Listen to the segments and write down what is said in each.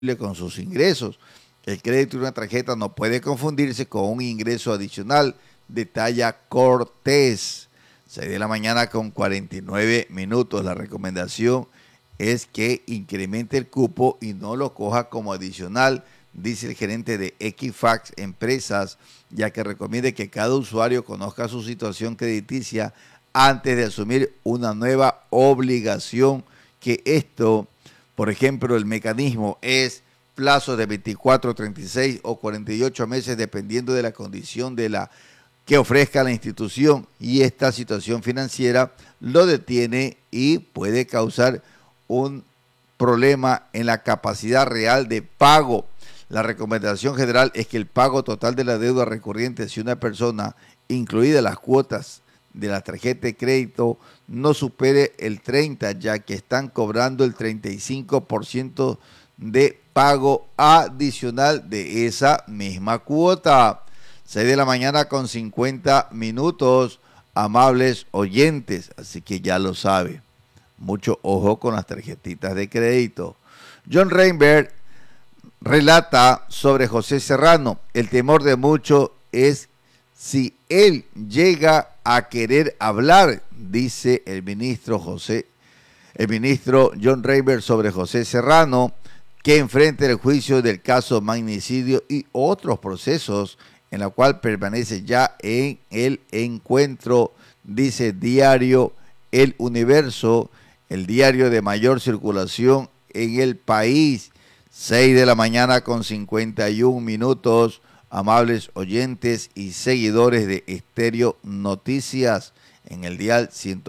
con sus ingresos. El crédito de una tarjeta no puede confundirse con un ingreso adicional, detalla Cortés. 6 de la mañana con 49 minutos. La recomendación es que incremente el cupo y no lo coja como adicional, dice el gerente de Equifax Empresas, ya que recomienda que cada usuario conozca su situación crediticia antes de asumir una nueva obligación, que esto, por ejemplo, el mecanismo es plazos de 24, 36 o 48 meses, dependiendo de la condición de la que ofrezca la institución, y esta situación financiera lo detiene y puede causar un problema en la capacidad real de pago. La recomendación general es que el pago total de la deuda recurrente, si una persona, incluidas las cuotas de la tarjeta de crédito, no supere el 30, ya que están cobrando el 35% de pago adicional de esa misma cuota. 6 de la mañana con 50 minutos, amables oyentes, así que ya lo sabe. Mucho ojo con las tarjetitas de crédito. John Reinberg relata sobre José Serrano. El temor de muchos es si él llega a querer hablar, dice el ministro John Reinberg sobre José Serrano, que enfrenta el juicio del caso magnicidio y otros procesos, en la cual permanece ya en el encuentro, dice diario El Universo, el diario de mayor circulación en el país. 6 de la mañana con 51 minutos, amables oyentes y seguidores de Estéreo Noticias en el dial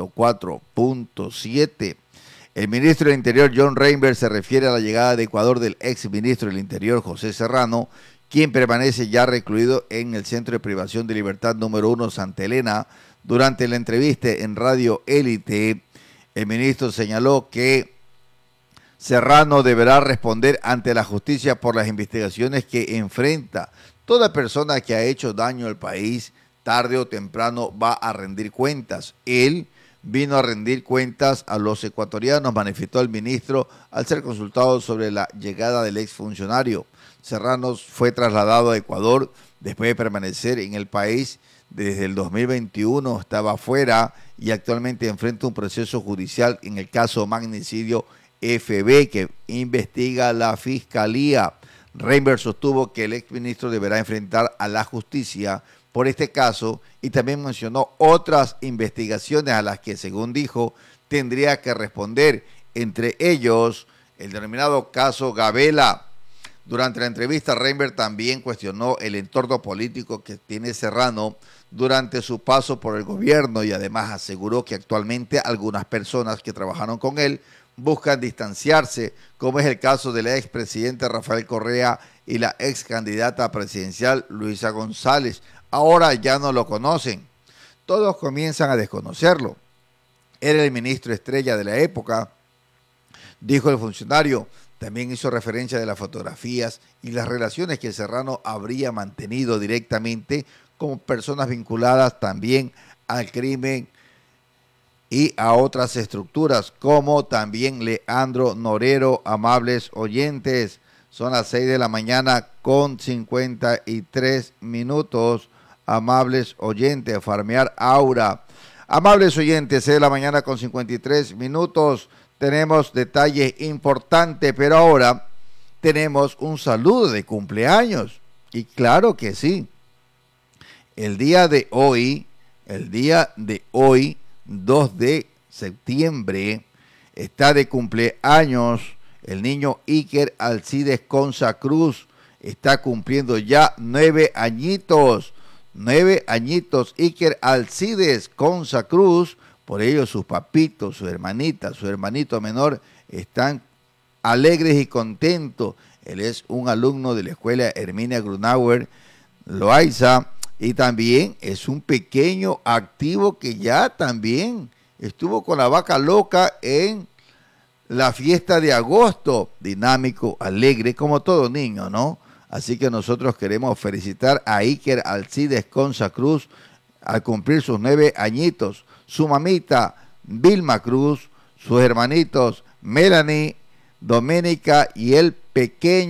104.7. El ministro del Interior, John Reinberg, se refiere a la llegada de Ecuador del ex ministro del Interior, José Serrano, quien permanece ya recluido en el Centro de Privación de Libertad número 1 Santa Elena. Durante la entrevista en Radio Élite, el ministro señaló que Serrano deberá responder ante la justicia por las investigaciones que enfrenta. Toda persona que ha hecho daño al país, tarde o temprano va a rendir cuentas. Él vino a rendir cuentas a los ecuatorianos, manifestó el ministro al ser consultado sobre la llegada del exfuncionario. Serrano fue trasladado a Ecuador después de permanecer en el país desde el 2021, estaba afuera y actualmente enfrenta un proceso judicial en el caso magnicidio FB que investiga la Fiscalía. Reinberg sostuvo que el exministro deberá enfrentar a la justicia por este caso y también mencionó otras investigaciones a las que, según dijo, tendría que responder, entre ellos el denominado caso Gabela. Durante la entrevista, Reinberg también cuestionó el entorno político que tiene Serrano durante su paso por el gobierno y además aseguró que actualmente algunas personas que trabajaron con él buscan distanciarse, como es el caso del expresidente Rafael Correa y la ex candidata presidencial Luisa González. Ahora ya no lo conocen, todos comienzan a desconocerlo. Era el ministro estrella de la época, dijo el funcionario. También hizo referencia de las fotografías y las relaciones que Serrano habría mantenido directamente con personas vinculadas también al crimen y a otras estructuras, como también Leandro Norero. Amables oyentes, son las 6 de la mañana con 53 minutos, amables oyentes, Farmear Aura. Amables oyentes, 6 de la mañana con 53 minutos, tenemos detalles importantes, pero ahora tenemos un saludo de cumpleaños, y claro que sí, el día de hoy, 2 de septiembre, está de cumpleaños el niño Iker Alcides Conza Cruz. Está cumpliendo ya 9 añitos. 9 añitos Iker Alcides Conza Cruz. Por ello sus papitos, su hermanita, su hermanito menor están alegres y contentos. Él es un alumno de la escuela Herminia Grunauer Loaiza. Y también es un pequeño activo que ya también estuvo con la vaca loca en la fiesta de agosto. Dinámico, alegre, como todo niño, ¿no? Así que nosotros queremos felicitar a Iker Alcides Conza Cruz al cumplir sus 9 añitos. Su mamita Vilma Cruz, sus hermanitos Melanie, Doménica y el pequeño